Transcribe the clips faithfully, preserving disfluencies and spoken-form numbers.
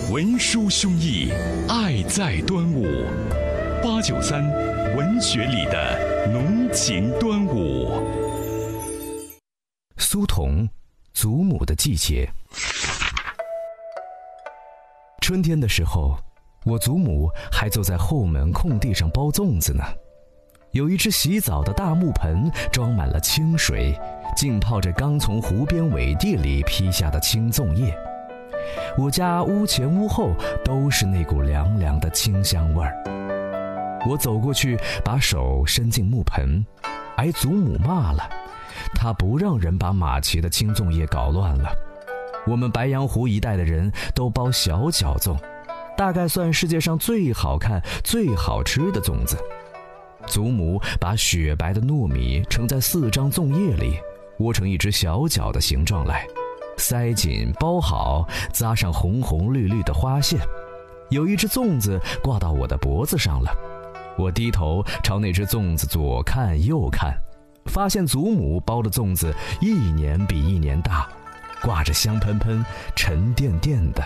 文殊兄弟，爱在端午。八九三文学里的浓情端午。 苏童，祖母的季节。春天的时候，我祖母还坐在后门空地上包粽子呢。有一只洗澡的大木盆，装满了清水，浸泡着刚从湖边苇地里劈下的青粽叶。我家屋前屋后都是那股凉凉的清香味儿。我走过去，把手伸进木盆，挨祖母骂了，她不让人把马旗的青粽叶搞乱了。我们白洋湖一带的人都包小饺粽，大概算世界上最好看最好吃的粽子。祖母把雪白的糯米盛在四张粽叶里，窝成一只小饺的形状来，塞紧包好，扎上红红绿绿的花线。有一只粽子挂到我的脖子上了，我低头朝那只粽子左看右看，发现祖母包的粽子一年比一年大，挂着香喷喷沉甸甸的。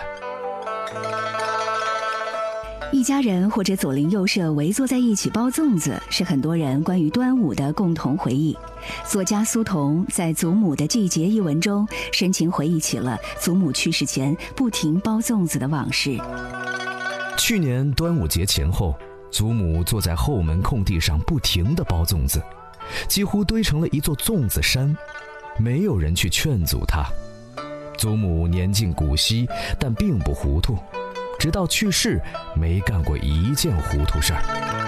一家人或者左邻右舍围坐在一起包粽子，是很多人关于端午的共同回忆。作家苏童在《祖母的季节》一文中，深情回忆起了祖母去世前不停包粽子的往事。 去年端午节前后，祖母坐在后门空地上不停地包粽子，几乎堆成了一座粽子山，没有人去劝阻她。祖母年近古稀，但并不糊涂，直到去世没干过一件糊涂事儿。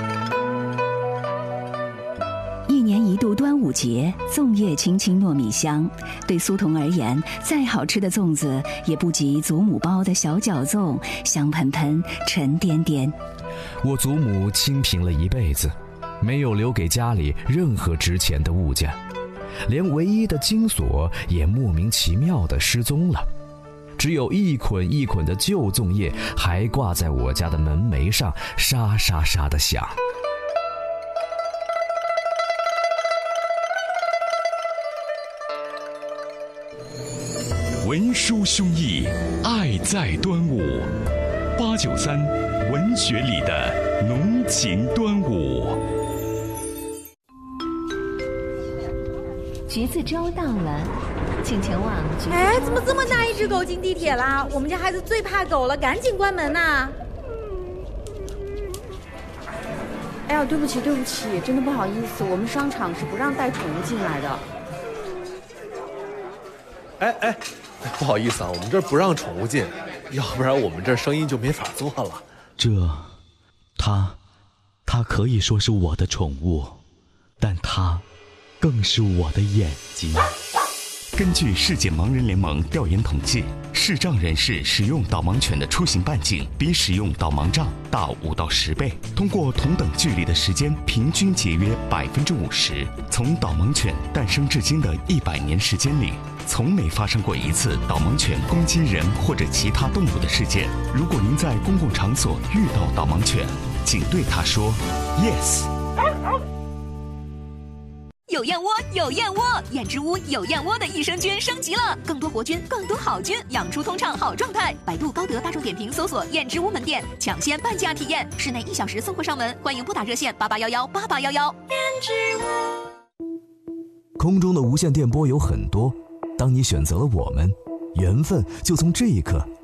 一年一度端午节，粽叶青青糯米香，对苏童而言，再好吃的粽子也不及祖母包的小饺粽香喷喷沉甸甸。 我祖母清贫了一辈子，没有留给家里任何值钱的物件，连唯一的金锁也莫名其妙地失踪了，只有一捆一捆的旧粽叶还挂在我家的门楣上，沙沙沙地响。 文殊兄弟，爱在端午。八九三文学里的浓情端午。 橘子粥到了，请前往橘子粥。 哎，怎么这么大一只狗进地铁啦？我们家孩子最怕狗了，赶紧关门呐！ 哎呀，对不起对不起，真的不好意思，我们商场是不让带宠物进来的。 哎哎，不好意思啊，我们这儿不让宠物进，要不然我们这儿生意就没法做了。 这，它，它可以说是我的宠物，但它更是我的眼睛。 根据世界盲人联盟调研统计，视障人士使用导盲犬的出行半径比使用导盲杖大五到十倍，通过同等距离的时间平均节约百分之五十。从导盲犬诞生至今的一百年时间里，从没发生过一次导盲犬攻击人或者其他动物的事件。如果您在公共场所遇到导盲犬，请对它说 yes。 有燕窝，有燕窝，燕之屋有燕窝的益生菌升级了，更多活菌，更多好菌，养出通畅好状态。百度、高德、大众点评搜索燕之屋门店，抢先半价体验，室内一小时送货上门，欢迎拨打热线八八幺幺八八幺幺。燕之屋。 空中的无线电波有很多，当你选择了我们，缘分就从这一刻